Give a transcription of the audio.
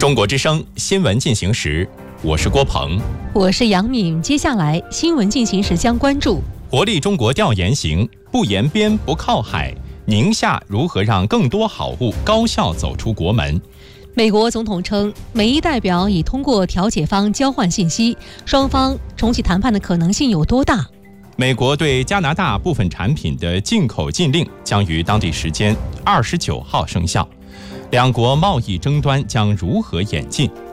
中国之声新闻进行时，我是郭鹏， 我是杨敏。接下来新闻进行时将关注： 活力中国调研行，不沿边不靠海，宁夏如何让更多好物高效走出国门？ 美国总统称，美伊代表已通过调解方交换信息，双方重启谈判的可能性有多大？ 美国对加拿大部分产品的进口禁令将于当地时间29号生效，两国贸易争端将如何演进？